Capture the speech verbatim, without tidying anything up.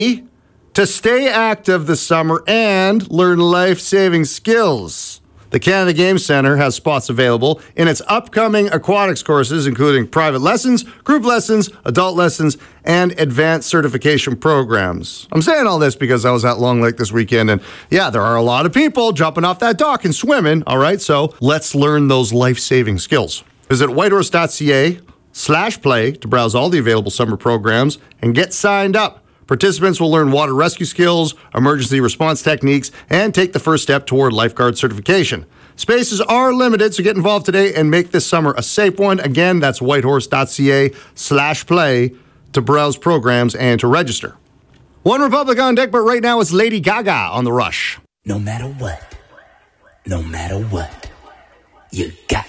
to stay active this summer and learn life-saving skills. The Canada Game Centre has spots available in its upcoming aquatics courses, including private lessons, group lessons, adult lessons, and advanced certification programs. I'm saying all this because I was at Long Lake this weekend, and yeah, there are a lot of people jumping off that dock and swimming, all right? So let's learn those life-saving skills. Visit whitehorse.ca slash play to browse all the available summer programs and get signed up. Participants will learn water rescue skills, emergency response techniques, and take the first step toward lifeguard certification. Spaces are limited, so get involved today and make this summer a safe one. Again, that's whitehorse.ca slash play to browse programs and to register. One Republic on deck, but right now it's Lady Gaga on The Rush. No matter what, no matter what, you got